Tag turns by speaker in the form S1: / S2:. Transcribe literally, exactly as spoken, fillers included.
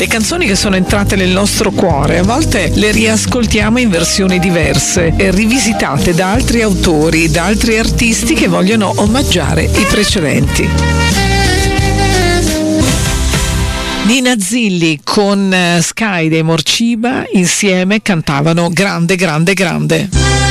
S1: Le canzoni che sono entrate nel nostro cuore a volte le riascoltiamo in versioni diverse e rivisitate da altri autori, da altri artisti che vogliono omaggiare i precedenti. Nina Zilli con Sky dei Morciba insieme cantavano Grande, grande, grande.